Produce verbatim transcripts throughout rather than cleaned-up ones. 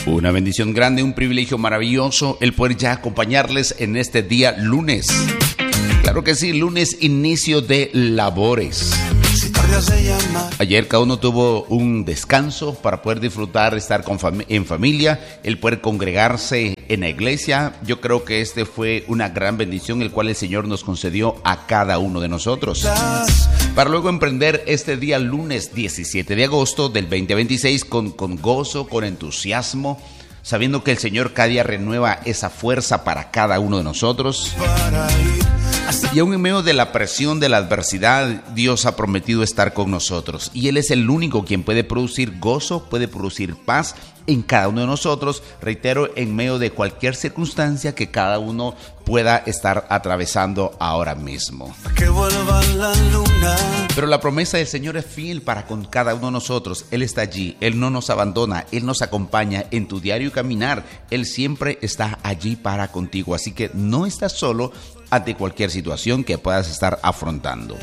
Una bendición grande, un privilegio maravilloso el poder ya acompañarles en este día lunes. Claro que sí, lunes, inicio de labores. Ayer cada uno tuvo un descanso para poder disfrutar, estar con fam- en familia, el poder congregarse en la iglesia. Yo creo que este fue una gran bendición, el cual el Señor nos concedió a cada uno de nosotros. Para luego emprender este día lunes diecisiete de agosto del veinte veintiséis con, con gozo, con entusiasmo, sabiendo que el Señor cada día renueva esa fuerza para cada uno de nosotros. Y aún en medio de la presión, de la adversidad, Dios ha prometido estar con nosotros. Y Él es el único quien puede producir gozo, puede producir paz en cada uno de nosotros. Reitero, en medio de cualquier circunstancia que cada uno pueda estar atravesando ahora mismo. Que vuelva la luna. Pero la promesa del Señor es fiel para con cada uno de nosotros. Él está allí, Él no nos abandona, Él nos acompaña en tu diario caminar. Él siempre está allí para contigo. Así que no estás solo ante cualquier situación que puedas estar afrontando.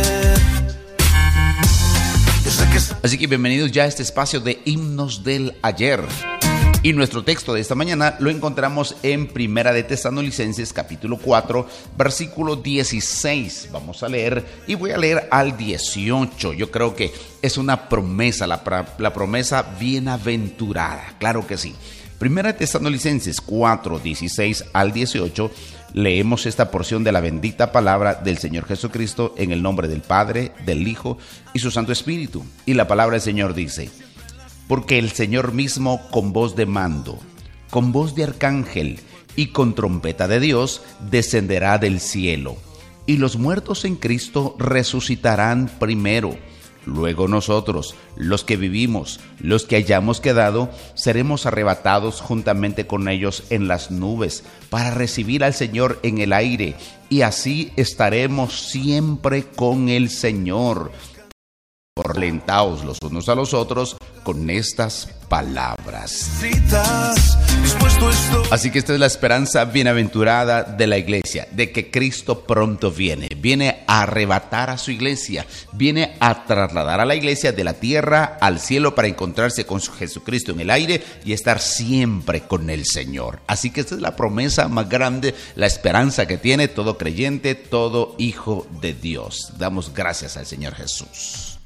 Así que bienvenidos ya a este espacio de himnos del ayer. Y nuestro texto de esta mañana lo encontramos en Primera de Tesalonicenses capítulo cuatro, versículo dieciséis. Vamos a leer y voy a leer al dieciocho. Yo creo que es una promesa, la, la promesa bienaventurada. Claro que sí. Primera de Tesalonicenses cuatro, dieciséis al dieciocho. Leemos esta porción de la bendita palabra del Señor Jesucristo en el nombre del Padre, del Hijo y su Santo Espíritu. Y la palabra del Señor dice: porque el Señor mismo con voz de mando, con voz de arcángel y con trompeta de Dios descenderá del cielo, y los muertos en Cristo resucitarán primero. Luego nosotros, los que vivimos, los que hayamos quedado, seremos arrebatados juntamente con ellos en las nubes para recibir al Señor en el aire, y así estaremos siempre con el Señor. Alentaos los unos a los otros con estas palabras. Así que esta es la esperanza bienaventurada de la iglesia, de que Cristo pronto viene, viene a arrebatar a su iglesia, viene a trasladar a la iglesia de la tierra al cielo para encontrarse con su Jesucristo en el aire y estar siempre con el Señor. Así que esta es la promesa más grande, la esperanza que tiene todo creyente, todo hijo de Dios. Damos gracias al Señor Jesús.